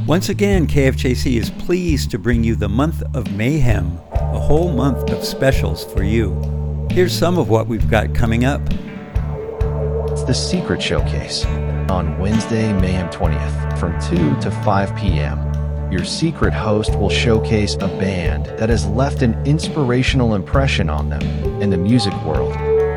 Once again, KFJC is pleased to bring you the month of mayhem, a whole month of specials for you. Here's some of what we've got coming up. It's the Secret Showcase on Wednesday, Mayhem 20th from 2 to 5 p.m. Your secret host will showcase a band that has left an inspirational impression on them in the music world.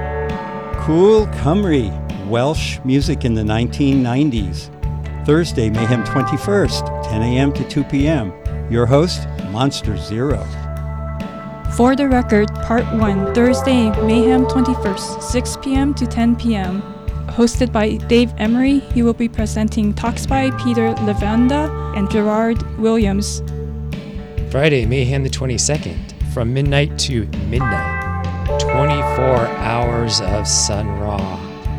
Cool Cymru, Welsh music in the 1990s. Thursday, Mayhem 21st, 10 a.m. to 2 p.m. Your host, Monster Zero. For the Record, Part 1, Thursday, Mayhem 21st, 6 p.m. to 10 p.m. Hosted by Dave Emery, he will be presenting talks by Peter Lavanda and Gerard Williams. Friday, Mayhem the 22nd, from midnight to midnight. 24 hours of Sun Ra.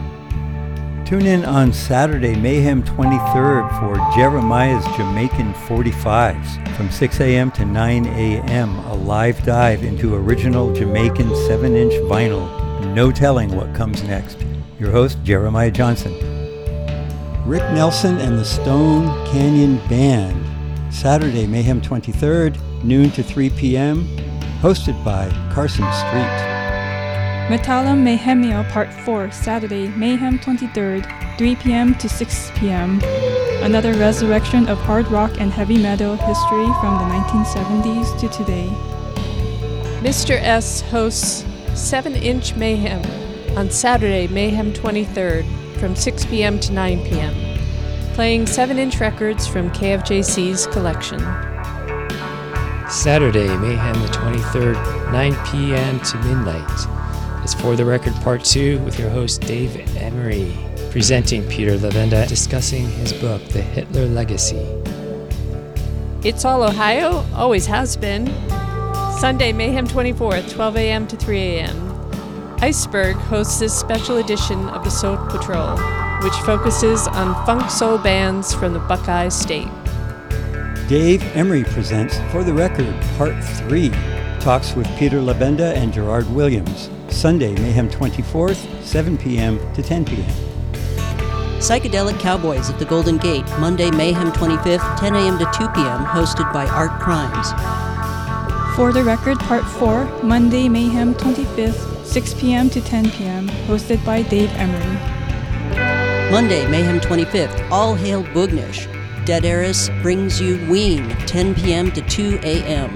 Tune in on Saturday, Mayhem 23rd for Jeremiah's Jamaican 45s from 6 a.m. to 9 a.m. A live dive into original Jamaican 7-inch vinyl. No telling what comes next. Your host, Jeremiah Johnson. Rick Nelson and the Stone Canyon Band. Saturday, Mayhem 23rd, noon to 3 p.m. Hosted by Carson Street. Metallum Mayhemia Part 4, Saturday, Mayhem 23rd, 3 p.m. to 6 p.m. Another resurrection of hard rock and heavy metal history from the 1970s to today. Mr. S hosts 7-Inch Mayhem on Saturday, Mayhem 23rd, from 6 p.m. to 9 p.m., playing 7-inch records from KFJC's collection. Saturday, Mayhem the 23rd, 9 p.m. to midnight. It's For the Record Part 2 with your host Dave Emery, presenting Peter Lavanda, discussing his book, The Hitler Legacy. It's All Ohio, always has been. Sunday, Mayhem 24th, 12 a.m. to 3 a.m. Iceberg hosts this special edition of the Soul Patrol, which focuses on funk soul bands from the Buckeye State. Dave Emery presents For the Record Part 3, talks with Peter Lavanda and Gerard Williams. Sunday, Mayhem 24th, 7 p.m. to 10 p.m. Psychedelic Cowboys at the Golden Gate, Monday, Mayhem 25th, 10 a.m. to 2 p.m., hosted by Art Crimes. For the Record Part 4, Monday, Mayhem 25th, 6 p.m. to 10 p.m., hosted by Dave Emery. Monday, Mayhem 25th, All Hail Boognish. Dead Eris brings you Ween, 10 p.m. to 2 a.m.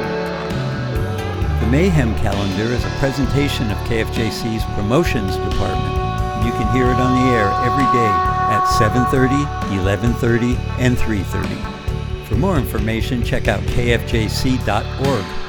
The Mayhem calendar is a presentation of KFJC's promotions department. You can hear it on the air every day at 7:30, 11:30, and 3:30. For more information, check out kfjc.org.